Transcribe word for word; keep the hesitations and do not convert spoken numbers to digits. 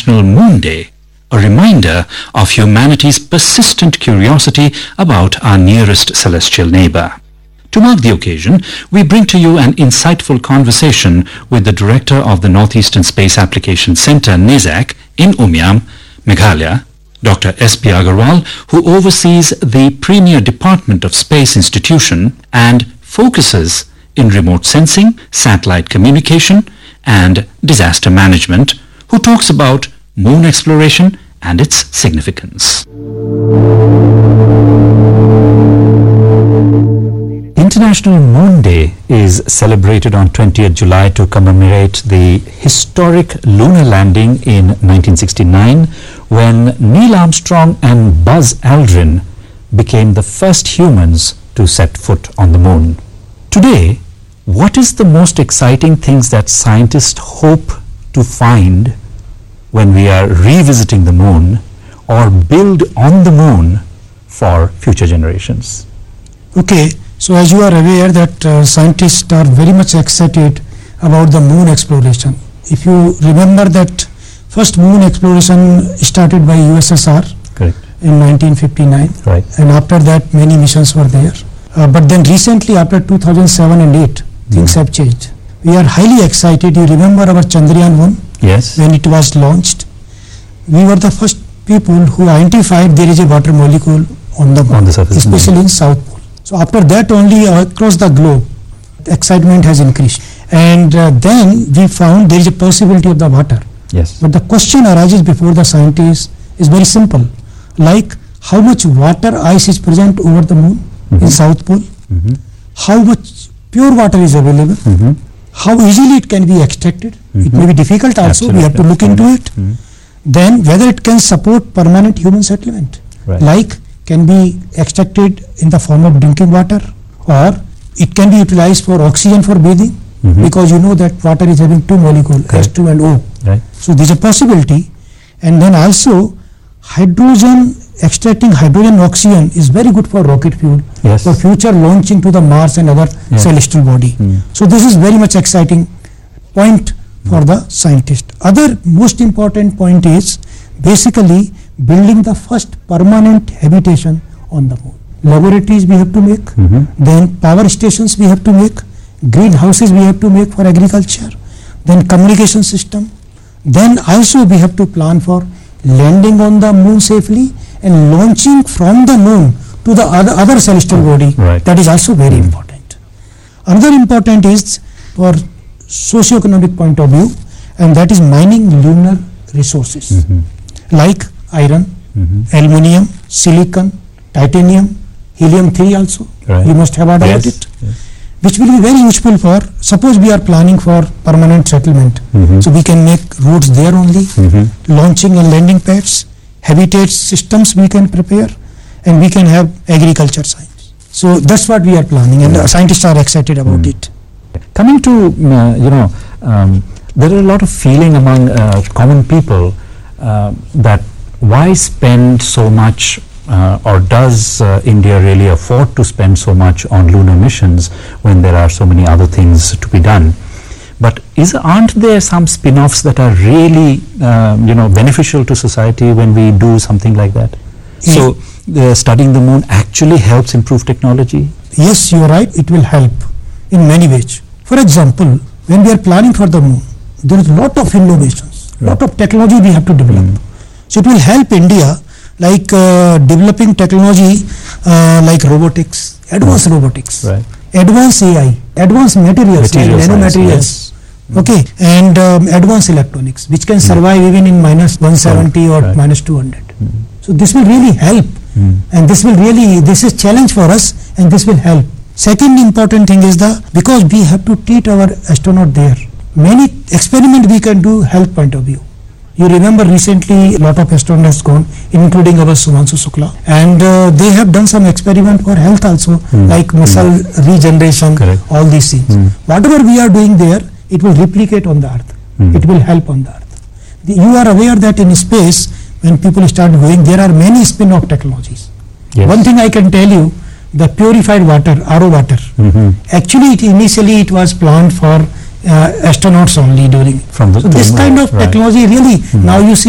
International Moon Day, a reminder of humanity's persistent curiosity about our nearest celestial neighbor. To mark the occasion, we bring to you an insightful conversation with the director of the Northeastern Space Application Center, NESAC, in Umiam, Meghalaya, Doctor S P Agarwal, who oversees the premier Department of Space Institution and focuses in remote sensing, satellite communication, and disaster management, who talks about moon exploration and its significance. International Moon Day is celebrated on twentieth July to commemorate the historic lunar landing in nineteen sixty-nine, when Neil Armstrong and Buzz Aldrin became the first humans to set foot on the moon. Today, what is the most exciting things that scientists hope to find when we are revisiting the moon or build on the moon for future generations? Okay, so as you are aware that uh, scientists are very much excited about the moon exploration. If you remember that first moon exploration started by U S S R. Correct. In nineteen fifty-nine, right. And after that many missions were there. Uh, but then recently, after two thousand seven and eight, mm. things have changed. We are highly excited. You remember our Chandrayaan one? Yes. When it was launched, we were the first people who identified there is a water molecule on the moon, on the surface, especially moon. in South Pole. So after that only, uh, across the globe, the excitement has increased. And uh, then we found there is a possibility of the water. Yes. But the question arises before the scientists is very simple, like how much water ice is present over the moon, mm-hmm. in South Pole, mm-hmm. how much pure water is available, mm-hmm. how easily it can be extracted. Mm-hmm. It may be difficult also. Absolutely. We have to look into it. Mm-hmm. Then whether it can support permanent human settlement, right. like can be extracted in the form of drinking water, or it can be utilized for oxygen for breathing, mm-hmm. because you know that water is having two molecules, right. H two and O. Right. So there is a possibility. And then also hydrogen, extracting hydrogen and oxygen is very good for rocket fuel, yes. for future launching to the Mars and other yeah. celestial body. Mm. So this is very much exciting point for mm. the scientist. Other most important point is basically building the first permanent habitation on the moon. Laboratories we have to make, mm-hmm. then power stations we have to make, greenhouses we have to make for agriculture, then communication system, then also we have to plan for landing on the moon safely and launching from the moon to the other, other celestial body. Right. That is also very mm-hmm. important. Another important is for socio-economic point of view, and that is mining lunar resources, mm-hmm. like iron, mm-hmm. aluminium, silicon, titanium, helium three also. Right. You must have heard yes. about it. Yes. Which will be very useful for, suppose we are planning for permanent settlement. Mm-hmm. So we can make roads there only, mm-hmm. launching and landing pads, habitat systems we can prepare, and we can have agriculture science. So that's what we are planning, and mm-hmm. scientists are excited about mm-hmm. it. Coming to, uh, you know, um, there are a lot of feeling among uh, common people uh, that why spend so much uh, or does uh, India really afford to spend so much on lunar missions when there are so many other things to be done? But is, aren't there some spin-offs that are really um, you know, beneficial to society when we do something like that? Mm. So uh, studying the moon actually helps improve technology? Yes, you are right, it will help in many ways. For example, when we are planning for the moon, there is a lot of innovations, a right. lot of technology we have to develop. Mm. So it will help India, like uh, developing technology uh, like robotics, advanced right. robotics, right. advanced A I, advanced materials, Material like nanomaterials, yes. okay, and um, advanced electronics, which can survive mm. even in minus one seventy right. or right. minus two hundred. Mm. So this will really help, mm. and this will really, this is challenge for us, and this will help. Second important thing is the, because we have to treat our astronaut there, many experiment we can do health point of view. You remember recently a lot of astronauts gone, including our Sumanshu Shukla, and uh, they have done some experiment for health also, mm. like muscle mm. regeneration, Correct. all these things. Mm. Whatever we are doing there, it will replicate on the earth. Mm. It will help on the earth. The, you are aware that in space, when people start going, there are many spin-off technologies. Yes. One thing I can tell you, the purified water, R O water, mm-hmm. actually it initially it was planned for uh, astronauts only during. From the so this kind of right. technology really, mm-hmm. now you see